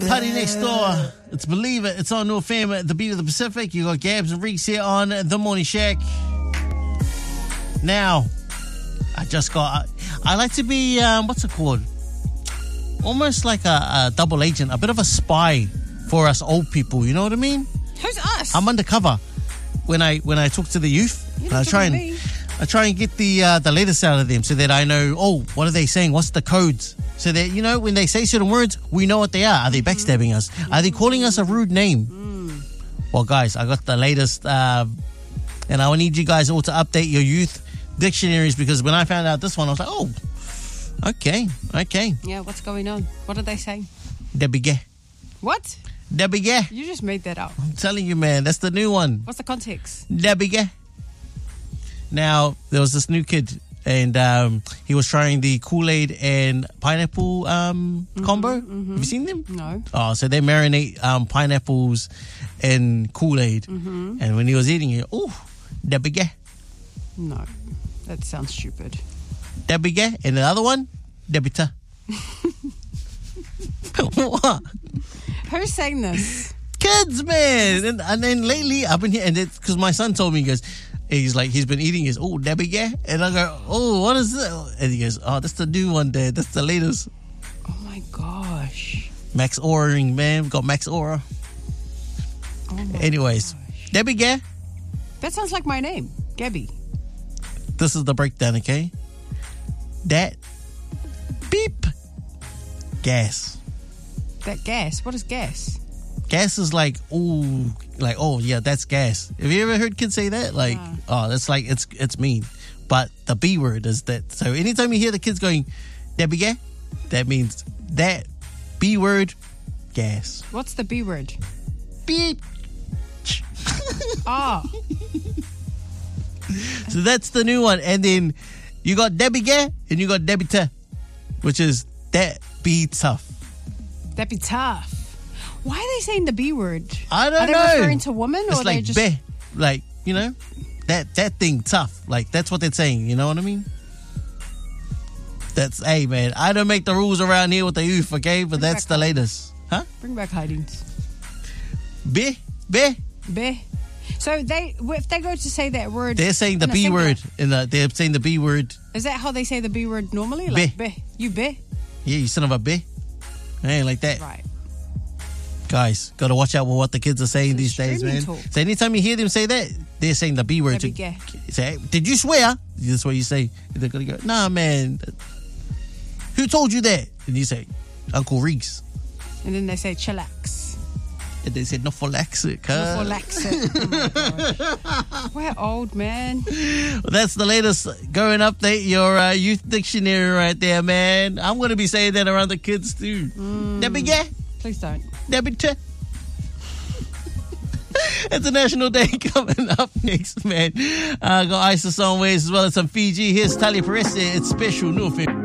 Party next door. It's Believe It. It's on New FM at the Beat of the Pacific. You got Gabs and Reeks here on The Morning Shack. Now, I like to be, what's it called? Almost like a double agent, a bit of a spy for us old people. You know what I mean? Who's us? I'm undercover when I talk to the youth. I try and get the latest out of them so that I know, what are they saying? What's the codes? So that, you know, when they say certain words, we know what they are. Are they backstabbing us? Are they calling us a rude name? Well, guys, I got the latest, and I need you guys all to update your youth dictionaries, because when I found out this one, I was like, okay. Yeah, what's going on? What are they saying? Debige. What? Debige. You just made that up. I'm telling you, man, that's the new one. What's the context? Debige. Now, there was this new kid, and he was trying the Kool-Aid and pineapple combo. Have you seen them? No. Oh, so they marinate pineapples in Kool-Aid. And when he was eating it, debige. No, that sounds stupid. Debige. And the other one, debita. What? Who's saying this? Kids, man. And then lately, I've been here, and because my son told me, he's been eating his, debige. And I go, what is that? And he goes, that's the new one, Dad. That's the latest. Oh my gosh. Max Aura-ing, man. We've got Max Aura. Oh my Anyways, gosh. debige. That sounds like my name, Gabby. This is the breakdown, okay? That beep gas. That gas. What is gas? Gas is like, yeah, that's gas. Have you ever heard kids say that? Like, that's like, it's mean. But the B word is that. So anytime you hear the kids going, debige, that means that B word, gas. What's the B word? Beep. So that's the new one. And then you got debige and you got debita, which is that be tough. That'd be tough. Why are they saying the B word? I don't know. Are they referring to women? It's or like they just... be, like, you know, that thing tough. Like, that's what they're saying. You know what I mean? Hey, man, I don't make the rules around here with the youth, okay? But that's the latest. Huh? Bring back hidings. Be. So if they go to say that word, they're saying the B word. They're saying the B word. Is that how they say the B word normally? Like be. You be? Yeah, you son of a be. Ain't like that. Right. Guys, got to watch out with what the kids are saying these days, man. Talk. So anytime you hear them say that, they're saying the B word. Say, did you swear? That's what you say. They're going to go, nah, man. Who told you that? And you say, Uncle Reeks. And then they say, chillax. And they said, no relax it, cuz. No relax it. Oh my gosh. We're old, man. Well, that's the latest. Go and update your youth dictionary right there, man. I'm going to be saying that around the kids, too. Debige. Please don't. Debite. International Day coming up next, man. Got Isis on ways as well as some Fiji. Here's Talia Perez. It's special. No offense.